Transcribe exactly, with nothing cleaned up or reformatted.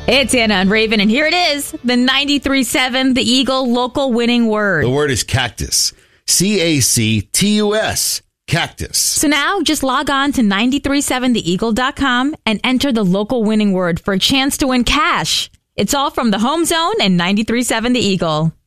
It's Anna and Raven, and here it is, the ninety-three point seven, the Eagle local winning word. The word is cactus. C A C T U S. Cactus. So now just log on to nine three seven the eagle dot com and enter the local winning word for a chance to win cash. It's all from the Home Zone and ninety-three point seven The Eagle.